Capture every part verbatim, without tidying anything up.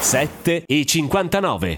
sette e cinquantanove.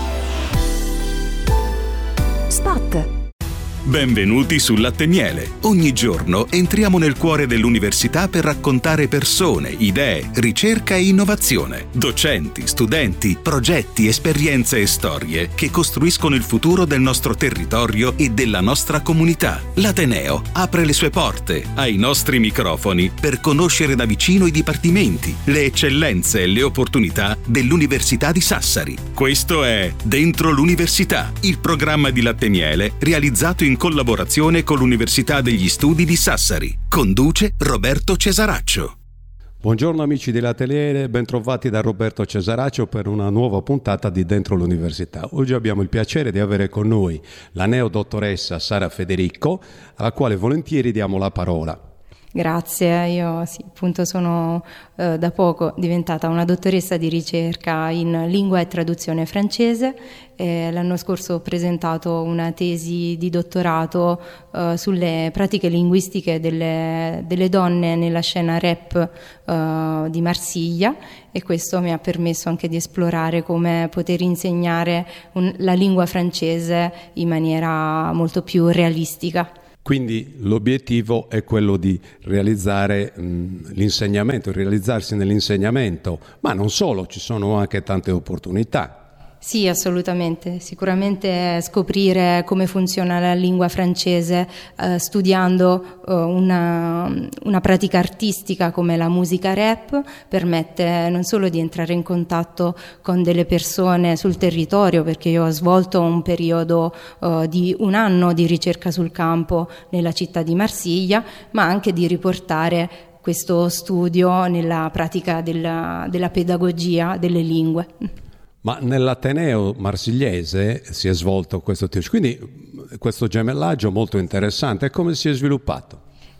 Spot. Benvenuti su Latte e Miele. Ogni giorno entriamo nel cuore dell'università per raccontare persone, idee, ricerca e innovazione. Docenti, studenti, progetti, esperienze e storie che costruiscono il futuro del nostro territorio e della nostra comunità. L'Ateneo apre le sue porte ai nostri microfoni per conoscere da vicino i dipartimenti, le eccellenze e le opportunità dell'Università di Sassari. Questo è Dentro l'Università, il programma di Latte e Miele realizzato in in collaborazione con l'Università degli Studi di Sassari. Conduce Roberto Cesaraccio. Buongiorno amici dell'Ateliere, bentrovati da Roberto Cesaraccio per una nuova puntata di Dentro l'Università. Oggi abbiamo il piacere di avere con noi la neodottoressa Sara Federico, alla quale volentieri diamo la parola. Grazie, io sì, appunto sono eh, da poco diventata una dottoressa di ricerca in lingua e traduzione francese. Eh, l'anno scorso ho presentato una tesi di dottorato eh, sulle pratiche linguistiche delle, delle donne nella scena rap eh, di Marsiglia, e questo mi ha permesso anche di esplorare come poter insegnare un, la lingua francese in maniera molto più realistica. Quindi l'obiettivo è quello di realizzare mh, l'insegnamento, realizzarsi nell'insegnamento, ma non solo, ci sono anche tante opportunità. Sì, assolutamente. Sicuramente scoprire come funziona la lingua francese eh, studiando eh, una, una pratica artistica come la musica rap permette non solo di entrare in contatto con delle persone sul territorio, perché io ho svolto un periodo eh, di un anno di ricerca sul campo nella città di Marsiglia, ma anche di riportare questo studio nella pratica della, della pedagogia delle lingue. Ma nell'Ateneo marsigliese si è svolto questo tipo, quindi questo gemellaggio molto interessante. Come si è sviluppato?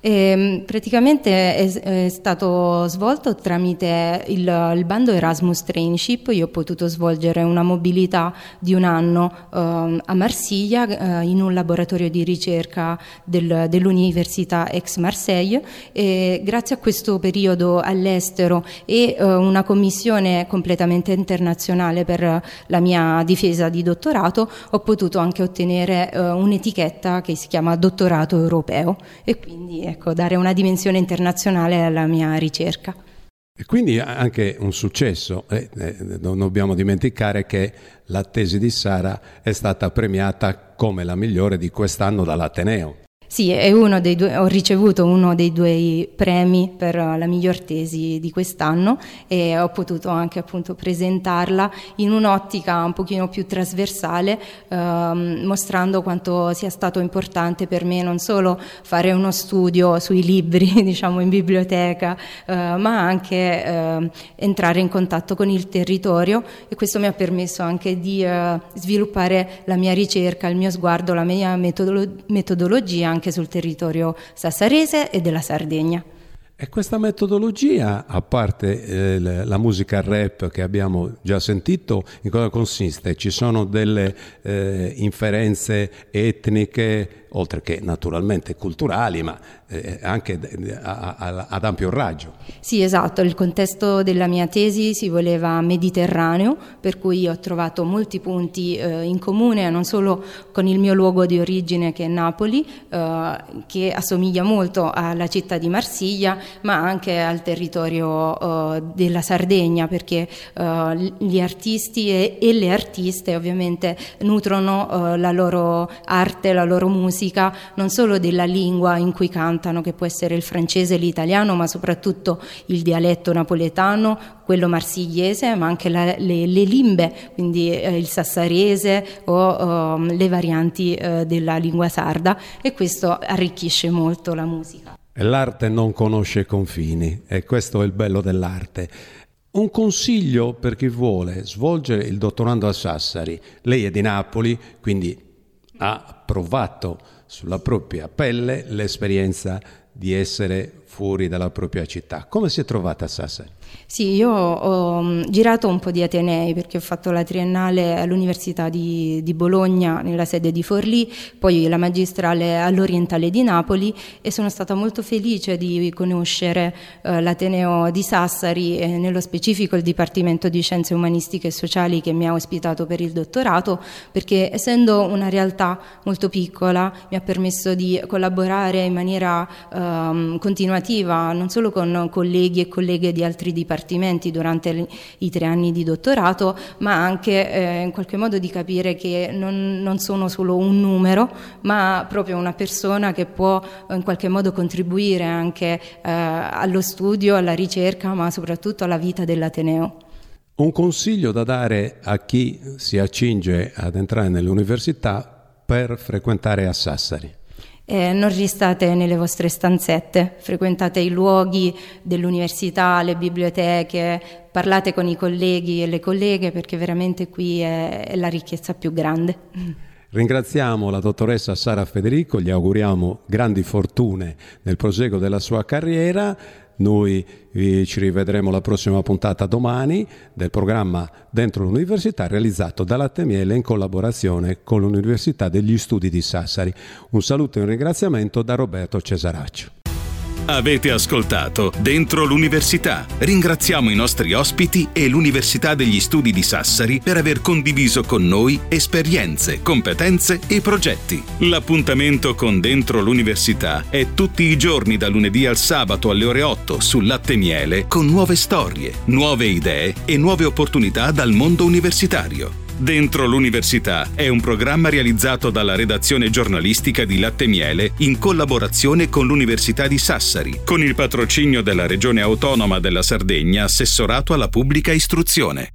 E praticamente è, è stato svolto tramite il, il bando Erasmus Traineeship. Io ho potuto svolgere una mobilità di un anno eh, a Marsiglia eh, in un laboratorio di ricerca del, dell'Università Aix-Marseille, e grazie a questo periodo all'estero e eh, una commissione completamente internazionale per la mia difesa di dottorato ho potuto anche ottenere eh, un'etichetta che si chiama dottorato europeo, e quindi ecco, dare una dimensione internazionale alla mia ricerca. E quindi anche un successo. Eh, eh, non dobbiamo dimenticare che la tesi di Sara è stata premiata come la migliore di quest'anno dall'Ateneo. Sì, è uno dei due, ho ricevuto uno dei due premi per la miglior tesi di quest'anno, e ho potuto anche appunto presentarla in un'ottica un pochino più trasversale, ehm, mostrando quanto sia stato importante per me non solo fare uno studio sui libri, diciamo in biblioteca, eh, ma anche eh, entrare in contatto con il territorio, e questo mi ha permesso anche di eh, sviluppare la mia ricerca, il mio sguardo, la mia metodolo- metodologia anche sul territorio sassarese e della Sardegna. E questa metodologia, a parte eh, la musica rap che abbiamo già sentito, in cosa consiste? Ci sono delle eh, inferenze etniche, oltre che naturalmente culturali, ma eh, anche a, a, ad ampio raggio. Sì, esatto, il contesto della mia tesi si voleva mediterraneo, per cui ho trovato molti punti eh, in comune, non solo con il mio luogo di origine che è Napoli, eh, che assomiglia molto alla città di Marsiglia, ma anche al territorio eh, della Sardegna, perché eh, gli artisti e, e le artiste ovviamente nutrono eh, la loro arte, la loro musica, non solo della lingua in cui cantano, che può essere il francese e l'italiano, ma soprattutto il dialetto napoletano, quello marsigliese, ma anche la, le, le limbe, quindi eh, il sassarese o eh, le varianti eh, della lingua sarda, e questo arricchisce molto la musica. L'arte non conosce confini, e questo è il bello dell'arte. Un consiglio per chi vuole svolgere il dottorando a Sassari. Lei è di Napoli, quindi ha provato sulla propria pelle l'esperienza di essere fuori dalla propria città. Come si è trovata a Sassari? Sì, io ho girato un po' di atenei perché ho fatto la triennale all'Università di, di Bologna nella sede di Forlì, poi la magistrale all'Orientale di Napoli e sono stata molto felice di conoscere eh, l'Ateneo di Sassari e nello specifico il Dipartimento di Scienze Umanistiche e Sociali che mi ha ospitato per il dottorato, perché essendo una realtà molto piccola mi ha permesso di collaborare in maniera ehm, continuativa non solo con colleghi e colleghe di altri dipartimenti durante i tre anni di dottorato, ma anche eh, in qualche modo di capire che non, non sono solo un numero, ma proprio una persona che può in qualche modo contribuire anche eh, allo studio, alla ricerca, ma soprattutto alla vita dell'Ateneo. Un consiglio da dare a chi si accinge ad entrare nell'università per frequentare a Sassari? Eh, non restate nelle vostre stanzette, frequentate i luoghi dell'università, le biblioteche, parlate con i colleghi e le colleghe perché veramente qui è, è la ricchezza più grande. Ringraziamo la dottoressa Sara Federico, gli auguriamo grandi fortune nel proseguo della sua carriera. Noi ci rivedremo la prossima puntata domani del programma Dentro l'Università realizzato dall'Latte Miele in collaborazione con l'Università degli Studi di Sassari. Un saluto e un ringraziamento da Roberto Cesaraccio. Avete ascoltato Dentro l'Università. Ringraziamo i nostri ospiti e l'Università degli Studi di Sassari per aver condiviso con noi esperienze, competenze e progetti. L'appuntamento con Dentro l'Università è tutti i giorni da lunedì al sabato alle ore otto su Latte Miele con nuove storie, nuove idee e nuove opportunità dal mondo universitario. Dentro l'Università è un programma realizzato dalla redazione giornalistica di Latte Miele in collaborazione con l'Università di Sassari, con il patrocinio della Regione Autonoma della Sardegna, assessorato alla pubblica istruzione.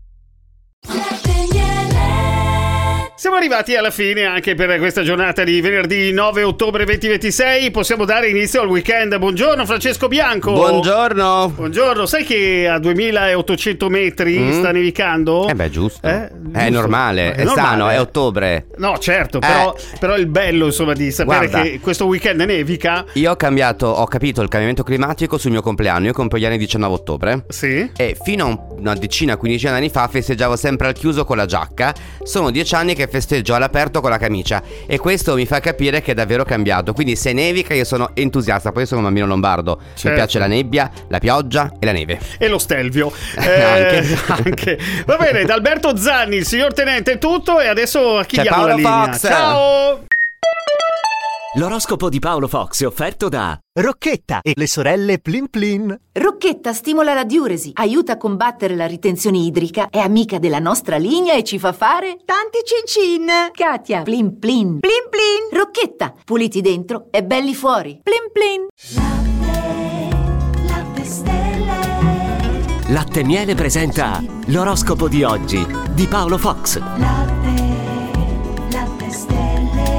Siamo arrivati alla fine anche per questa giornata di venerdì nove ottobre duemilaventisei. Possiamo dare inizio al weekend. Buongiorno Francesco Bianco. Buongiorno. Buongiorno. Sai che a duemilaottocento metri mm. sta nevicando? Eh beh, giusto. Eh? È giusto. normale, è, è normale. Sano, è ottobre. No, certo, però, eh. però il bello insomma di sapere Guarda, che questo weekend nevica. Io ho cambiato, ho capito il cambiamento climatico sul mio compleanno. Io compio gli anni diciannove ottobre. Sì. E fino a una decina, quindicina anni fa festeggiavo sempre al chiuso con la giacca. Sono dieci anni che festeggio all'aperto con la camicia e questo mi fa capire che è davvero cambiato. Quindi se nevica io sono entusiasta. Poi sono un bambino lombardo, certo. Mi piace la nebbia, la pioggia e la neve e lo stelvio eh, anche. anche va bene. Da Alberto Zanni, il signor tenente, è tutto e adesso a chi c'è diamo Paolo la linea? Fox. Ciao. L'oroscopo di Paolo Fox è offerto da Rocchetta e le sorelle Plin Plin. Rocchetta stimola la diuresi, aiuta a combattere la ritenzione idrica, è amica della nostra linea e ci fa fare tanti cin-cin. Katia, Plin Plin. Plin Plin. Rocchetta, puliti dentro e belli fuori. Plin Plin. Latte, latte stelle. Latte Miele presenta l'oroscopo di oggi di Paolo Fox. Latte, latte stelle.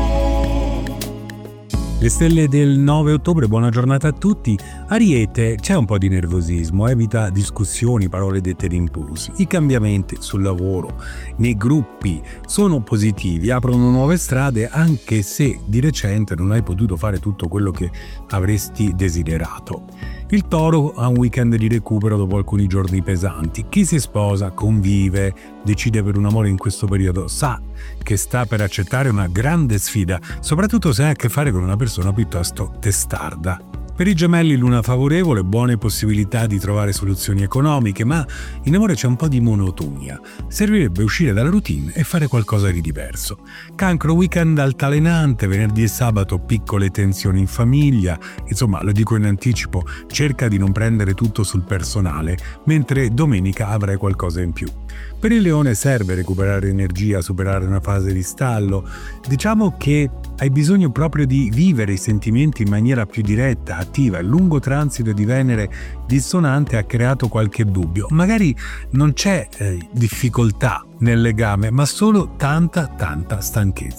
Le stelle del nove ottobre, buona giornata a tutti. Ariete, c'è un po' di nervosismo, evita discussioni, parole dette d'impulso. I cambiamenti sul lavoro, nei gruppi, sono positivi, aprono nuove strade, anche se di recente non hai potuto fare tutto quello che avresti desiderato. Il Toro ha un weekend di recupero dopo alcuni giorni pesanti. Chi si sposa, convive, decide per un amore in questo periodo, sa che sta per accettare una grande sfida, soprattutto se ha a che fare con una persona piuttosto testarda. Per i Gemelli luna favorevole, buone possibilità di trovare soluzioni economiche, ma in amore c'è un po' di monotonia. Servirebbe uscire dalla routine e fare qualcosa di diverso. Cancro, weekend altalenante, venerdì e sabato piccole tensioni in famiglia. Insomma, lo dico in anticipo, cerca di non prendere tutto sul personale, mentre domenica avrai qualcosa in più. Per il Leone serve recuperare energia, superare una fase di stallo. Diciamo che hai bisogno proprio di vivere i sentimenti in maniera più diretta, attiva. Il lungo transito di Venere dissonante ha creato qualche dubbio. Magari non c'è eh, difficoltà nel legame, ma solo tanta tanta stanchezza.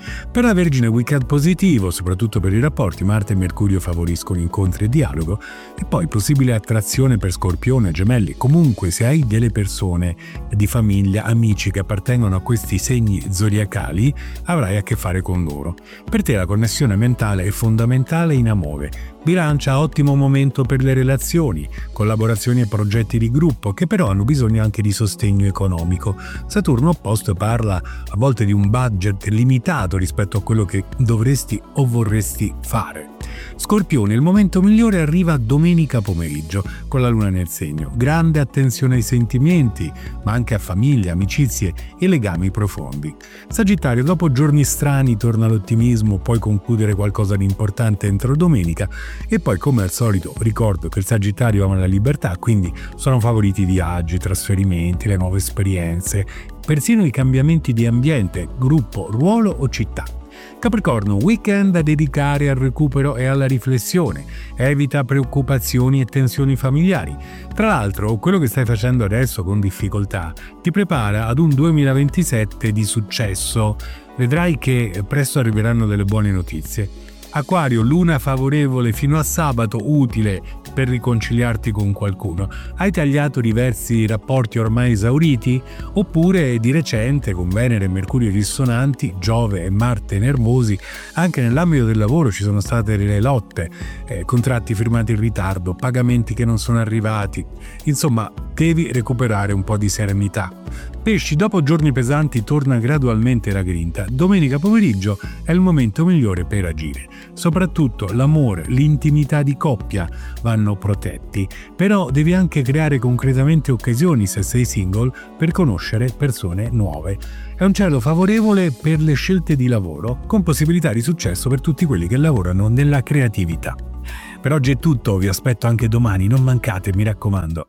Per la Vergine weekend positivo, soprattutto per i rapporti, Marte e Mercurio favoriscono incontri e dialogo, e poi possibile attrazione per Scorpione, Gemelli. Comunque, se hai delle persone di famiglia, amici che appartengono a questi segni zodiacali, avrai a che fare con loro. Per te la connessione mentale è fondamentale in amore. Bilancia, ottimo momento per le relazioni, collaborazioni e progetti di gruppo, che però hanno bisogno anche di sostegno economico. Saturno opposto parla a volte di un budget limitato rispetto a quello che dovresti o vorresti fare. Scorpione, il momento migliore arriva domenica pomeriggio, con la luna nel segno. Grande attenzione ai sentimenti, ma anche a famiglia, amicizie e legami profondi. Sagittario, dopo giorni strani torna l'ottimismo, puoi concludere qualcosa di importante entro domenica. E poi, come al solito, ricordo che il Sagittario ama la libertà, quindi sono favoriti i viaggi, trasferimenti, le nuove esperienze, persino i cambiamenti di ambiente, gruppo, ruolo o città. Capricorno, weekend da dedicare al recupero e alla riflessione. Evita preoccupazioni e tensioni familiari. Tra l'altro, quello che stai facendo adesso con difficoltà ti prepara ad un duemilaventisette di successo. Vedrai che presto arriveranno delle buone notizie. Acquario, luna favorevole fino a sabato, utile per riconciliarti con qualcuno. Hai tagliato diversi rapporti ormai esauriti? Oppure di recente, con Venere e Mercurio dissonanti, Giove e Marte nervosi, anche nell'ambito del lavoro ci sono state delle lotte, eh, contratti firmati in ritardo, pagamenti che non sono arrivati. Insomma, devi recuperare un po' di serenità. Pesci, dopo giorni pesanti torna gradualmente la grinta. Domenica pomeriggio è il momento migliore per agire. Soprattutto l'amore, l'intimità di coppia vanno protetti, però devi anche creare concretamente occasioni, se sei single, per conoscere persone nuove. È un cielo favorevole per le scelte di lavoro, con possibilità di successo per tutti quelli che lavorano nella creatività. Per oggi è tutto, vi aspetto anche domani, non mancate, mi raccomando.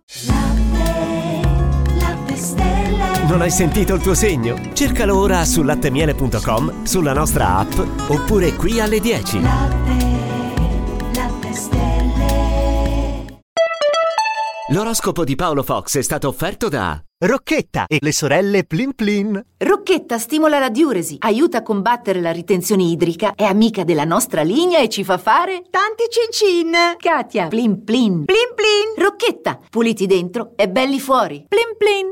Non hai sentito il tuo segno? Cercalo ora su lattemiele punto com, sulla nostra app oppure qui alle dieci. Latte, latte stelle. L'oroscopo di Paolo Fox è stato offerto da Rocchetta e le sorelle Plin Plin. Rocchetta stimola la diuresi, aiuta a combattere la ritenzione idrica, è amica della nostra linea e ci fa fare tanti cincin. Katia, Plin Plin. Plin Plin. Rocchetta, puliti dentro e belli fuori. Plin Plin.